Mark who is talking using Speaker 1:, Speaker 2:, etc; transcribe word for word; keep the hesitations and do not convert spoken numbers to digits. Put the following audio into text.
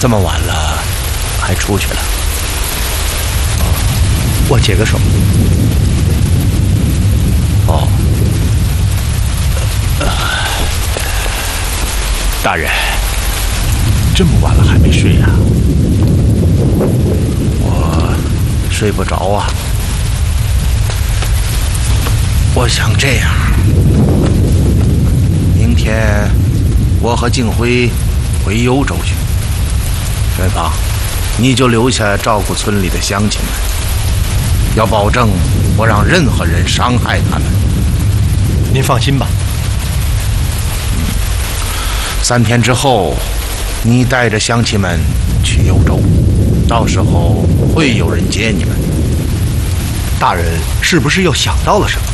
Speaker 1: 这么晚了还出去了？
Speaker 2: 我解个手。
Speaker 1: 哦，呃，大人，这么晚了还没睡呀？我睡不着啊。我想这样，明天我和静辉回幽州去。元芳，你就留下照顾村里的乡亲们，要保证不让任何人伤害他们。
Speaker 2: 您放心吧。
Speaker 1: 三天之后，你带着乡亲们去幽州，到时候会有人接你们。
Speaker 2: 大人是不是又想到了什么？